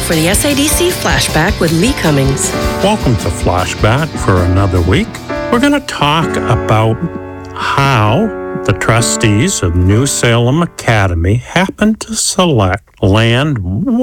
for the SADC Flashback with Lee Cummings. Welcome to Flashback for another week. We're going to talk about how the trustees of New Salem Academy happened to select land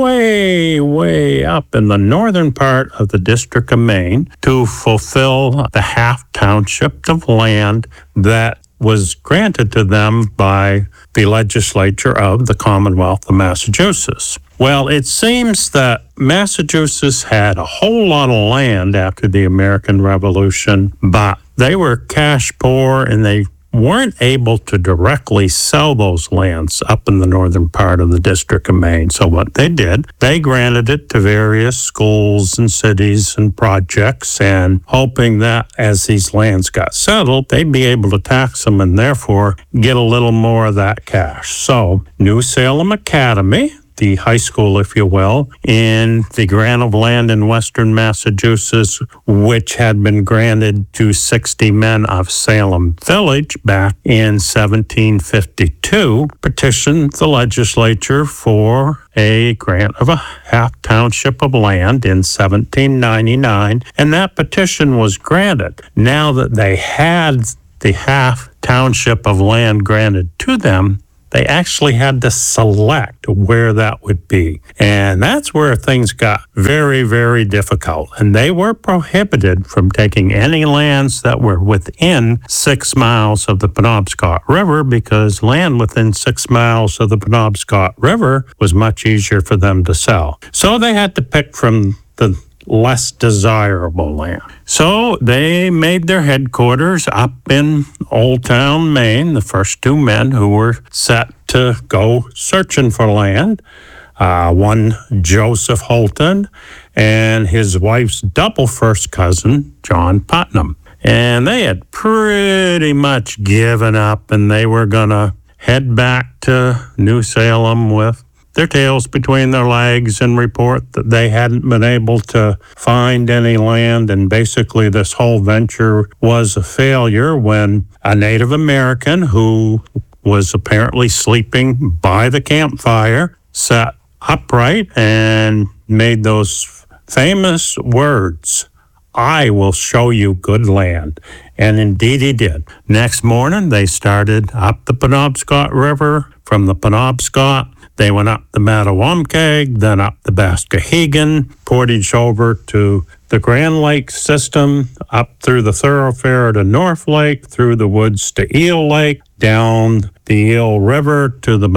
way up in the northern part of the District of Maine to fulfill the half township of land that was granted to them by the legislature of the Commonwealth of Massachusetts. Well, it seems that Massachusetts had a whole lot of land after the American Revolution, but they were cash poor and they weren't able to directly sell those lands up in the northern part of the District of Maine. So what they did, they granted it to various schools and cities and projects, and hoping that as these lands got settled, they'd be able to tax them and therefore get a little more of that cash. So New Salem Academy, the high school, if you will, in the grant of land in western Massachusetts, which had been granted to 60 men of Salem Village back in 1752, petitioned the legislature for a grant of a half township of land in 1799, and that petition was granted. Now that they had the half township of land granted to them, they actually had to select where that would be. And that's where things got very difficult. And they were prohibited from taking any lands that were within 6 miles of the Penobscot River, because land within 6 miles of the Penobscot River was much easier for them to sell. So they had to pick from the less desirable land. So they made their headquarters up in Old Town, Maine, the first two men who were set to go searching for land. One, Joseph Holton, and his wife's double first cousin, John Putnam. And they had pretty much given up, and they were going to head back to New Salem with their tails between their legs and report that they hadn't been able to find any land. And basically this whole venture was a failure when a Native American who was apparently sleeping by the campfire sat upright and made those famous words, "I will show you good land." And indeed he did. Next morning, they started up the Penobscot River. From the Penobscot, they went up the Mattawamkeag, then up the Bascahegan, portage over to the Grand Lake system, up through the thoroughfare to North Lake, through the woods to Eel Lake, down the Eel River to the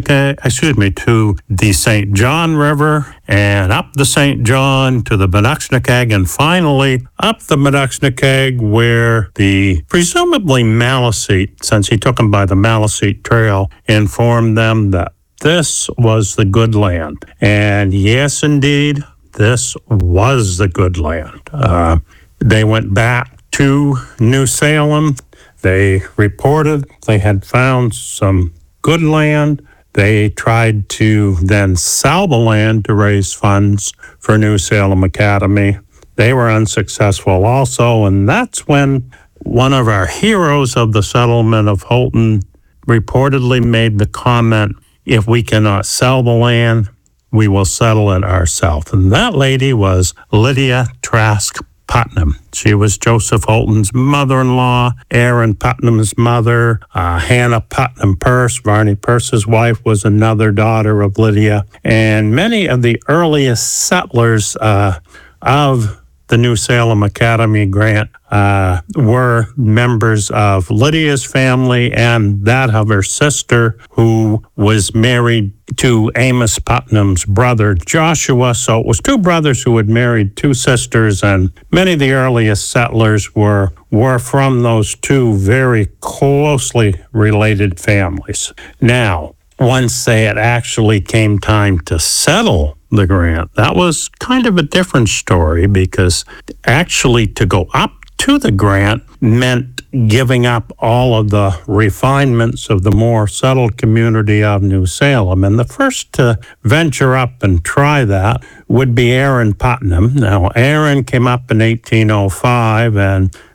to the St. John River, and up the St. John to the Maduxnaquag, and finally up the Maduxnaquag, where the presumably Maliseet, since he took them by the Maliseet Trail, informed them that this was the good land. And yes, indeed, this was the good land. They went back to New Salem. They reported they had found some good land. They tried to then sell the land to raise funds for New Salem Academy. They were unsuccessful also, and that's when one of our heroes of the settlement of Holton reportedly made the comment, "If we cannot sell the land, we will settle it ourselves." And that lady was Lydia Trask Putnam. She was Joseph Holton's mother-in-law, Aaron Putnam's mother, Hannah Putnam Purse. Varney Purse's wife was another daughter of Lydia. And many of the earliest settlers of the New Salem Academy grant were members of Lydia's family and that of her sister, who was married to Amos Putnam's brother, Joshua. So it was two brothers who had married two sisters, and many of the earliest settlers were from those two very closely related families. Now, once they had actually came time to settle the grant, that was kind of a different story, because actually to go up to the grant meant giving up all of the refinements of the more settled community of New Salem. And the first to venture up and try that would be Aaron Putnam. Now, Aaron came up in 1805 and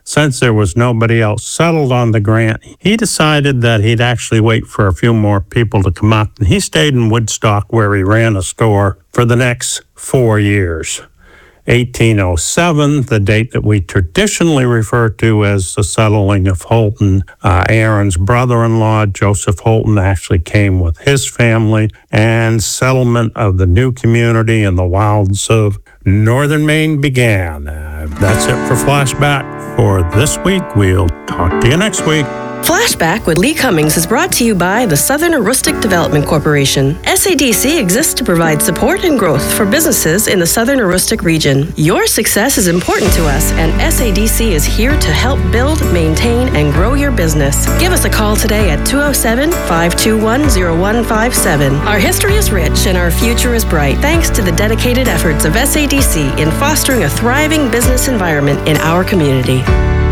since there was nobody else settled on the grant, he decided that he'd actually wait for a few more people to come up. And he stayed in Woodstock, where he ran a store for the next 4 years. 1807, the date that we traditionally refer to as the settling of Holton. Aaron's brother-in-law, Joseph Holton, actually came with his family, and settlement of the new community in the wilds of northern Maine began. That's it for Flashback for this week. We'll talk to you next week. Flashback with Lee Cummings is brought to you by the Southern Aroostook Development Corporation. SADC exists to provide support and growth for businesses in the Southern Aroostook region. Your success is important to us, and SADC is here to help build, maintain, and grow your business. Give us a call today at 207-521-0157. Our history is rich and our future is bright thanks to the dedicated efforts of SADC in fostering a thriving business environment in our community.